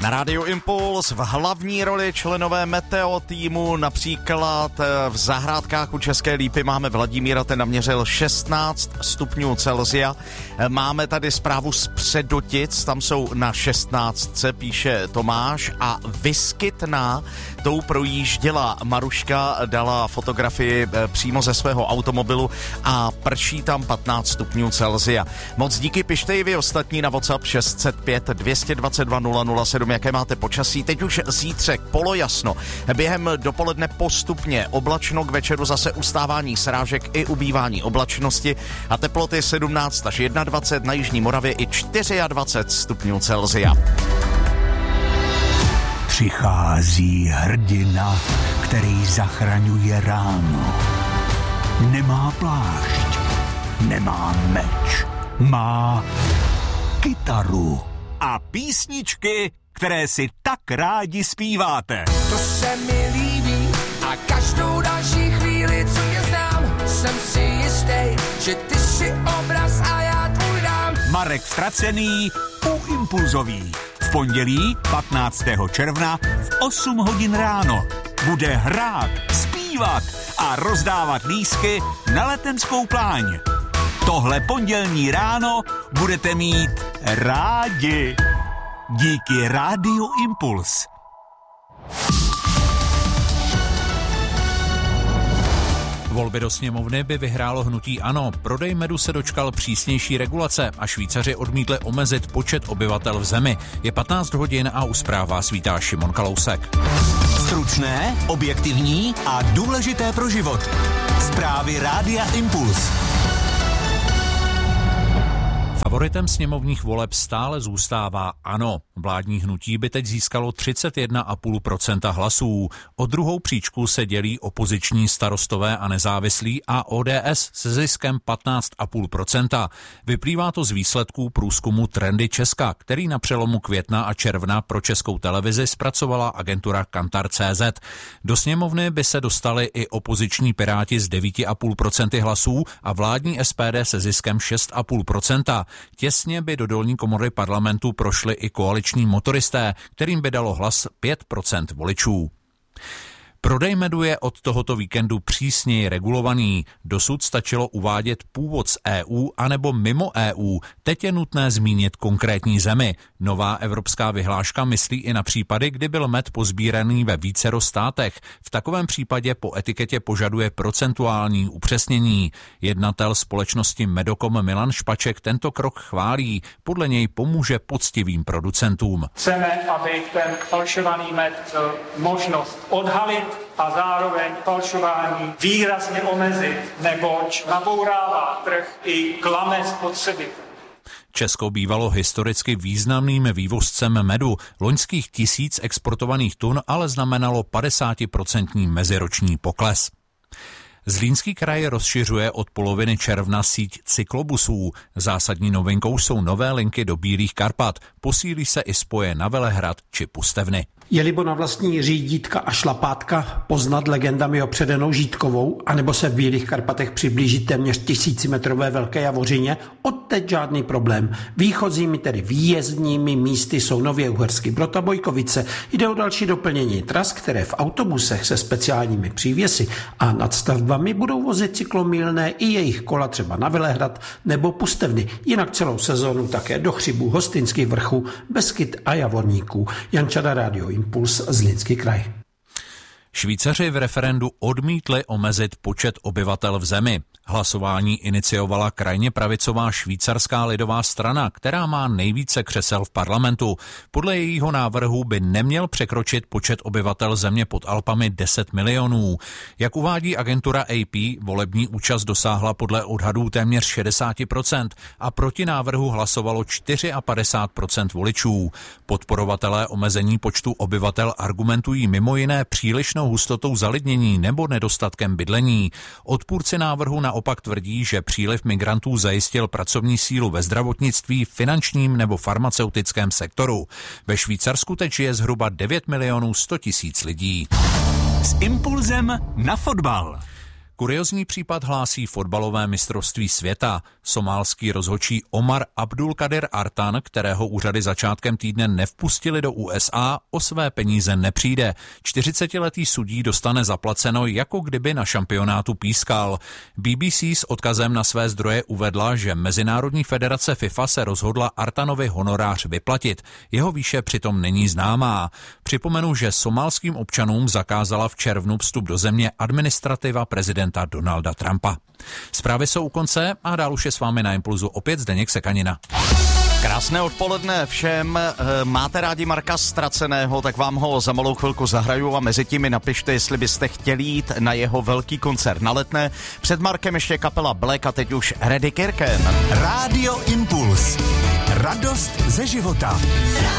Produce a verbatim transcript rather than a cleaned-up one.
Na Rádiu Impuls v hlavní roli členové Meteo týmu, například v zahrádkách u České Lípy máme Vladimíra, ten naměřil šestnáct stupňů Celsia. Máme tady zprávu z Předotic, tam jsou na šestnáctce, píše Tomáš, a Vyskytná, tou projížděla Maruška, dala fotografii přímo ze svého automobilu a prší tam patnáct stupňů Celsia. Moc díky, pište i vy ostatní na WhatsApp šest set pět dvě stě dvacet dva nula nula sedm, jaké máte počasí. Teď už zítřek, polojasno. Během dopoledne postupně oblačno, k večeru zase ustávání srážek i ubývání oblačnosti a teploty sedmnáct až dvacet jedna, na jižní Moravě i dvacet čtyři stupňů Celsia. Přichází hrdina, který zachraňuje ráno. Nemá plášť, nemá meč, má kytaru a písničky, které si tak rádi zpíváte. To se mi líbí a každou další chvíli, co tě znám, jsem si jistý, že ty jsi obraz a já tvůj dám. Marek Ztracený u Impulzových. V pondělí patnáctého června v osm hodin ráno bude hrát, zpívat a rozdávat lístky na Letenskou pláň. Tohle pondělní ráno budete mít rádi. Díky Rádiu Impuls. Volby do sněmovny by vyhrálo hnutí ANO. Prodej medu se dočkal přísnější regulace a Švýcaři odmítli omezit počet obyvatel v zemi. Je patnáct hodin a u zpráv vás vítá Šimon Kalousek. Stručné, objektivní a důležité pro život. Zprávy Rádia Impuls. Favoritem sněmovních voleb stále zůstává ANO. Vládní hnutí by teď získalo třicet jedna celá pět procenta hlasů. O druhou příčku se dělí opoziční Starostové a nezávislí a O D S se ziskem patnáct celá pět procenta. Vyplývá to z výsledků průzkumu Trendy Česka, který na přelomu května a června pro Českou televizi zpracovala agentura Kantar tečka cé zet. Do sněmovny by se dostali i opoziční Piráti s devět celá pět procenta hlasů a vládní S P D se ziskem šest celá pět procenta. Těsně by do dolní komory parlamentu prošli i koaliční motoristé, kterým by dalo hlas pět procent voličů. Prodej medu je od tohoto víkendu přísněji regulovaný. Dosud stačilo uvádět původ z E U anebo mimo E U. Teď je nutné zmínit konkrétní zemi. Nová evropská vyhláška myslí i na případy, kdy byl med pozbíraný ve vícero státech. V takovém případě po etiketě požaduje procentuální upřesnění. Jednatel společnosti Medokom Milan Špaček tento krok chválí. Podle něj pomůže poctivým producentům. Chceme, aby ten falšovaný med měl možnost odhalit a zároveň falšování výrazně omezit, neboť nabourává trh i klame spotřebitel. Česko bývalo historicky významným vývozcem medu. Loňských tisíc exportovaných tun ale znamenalo padesátiprocentní meziroční pokles. Zlínský kraj rozšiřuje od poloviny června síť cyklobusů. Zásadní novinkou jsou nové linky do Bílých Karpat. Posílí se i spoje na Velehrad či Pustevny. Je-libo na vlastní řídítka a šlapátka poznat legendami opředenou Žítkovou, anebo se v Bílých Karpatech přiblížit téměř tisícimetrové Velké Javořině, odteď žádný problém. Výchozími, tedy výjezdními místy jsou Nově Uherský Brod a Bojkovice. Jde o další doplnění tras, které v autobusech se speciálními přívěsy a nadstavbami budou vozit cyklomílné i jejich kola třeba na Velehrad nebo Pustevny. Jinak celou sezónu také do Chřibů, Hostinských vrchů, Beskyd a Javorníků. Jan Čada, Rádio Impuls, Zlínský kraj. Švýcaři v referendu odmítli omezit počet obyvatel v zemi. Hlasování iniciovala krajně pravicová švýcarská lidová strana, která má nejvíce křesel v parlamentu. Podle jejího návrhu by neměl překročit počet obyvatel země pod Alpami deset milionů. Jak uvádí agentura A P, volební účast dosáhla podle odhadů téměř šedesát procent a proti návrhu hlasovalo padesát čtyři procent voličů. Podporovatelé omezení počtu obyvatel argumentují mimo jiné přílišnou hustotou zalidnění nebo nedostatkem bydlení. Odpůrci návrhu naopak tvrdí, že příliv migrantů zajistil pracovní sílu ve zdravotnictví, finančním nebo farmaceutickém sektoru. Ve Švýcarsku teď žije zhruba devět milionů sto tisíc lidí. S impulzem na fotbal. Kuriozní případ hlásí fotbalové mistrovství světa. Somálský rozhodčí Omar Abdulkadir Artan, kterého úřady začátkem týdne nevpustili do U S A, o své peníze nepřijde. čtyřicetiletý sudí dostane zaplaceno, jako kdyby na šampionátu pískal. B B C s odkazem na své zdroje uvedla, že Mezinárodní federace FIFA se rozhodla Artanovi honorář vyplatit. Jeho výše přitom není známá. Připomenu, že somálským občanům zakázala v červnu vstup do země administrativa prezidenta Donalda Trumpa. Zprávy jsou u konce a dál už je s vámi na Impulzu opět Zdeněk Sekanina. Krásné odpoledne všem. Máte rádi Marka Ztraceného, tak vám ho za malou chvilku zahraju a mezi tím mi napište, jestli byste chtěli jít na jeho velký koncert na Letné. Před Markem ještě kapela Black a teď už Reddy Kirken. Rádio Impuls. Radost ze života.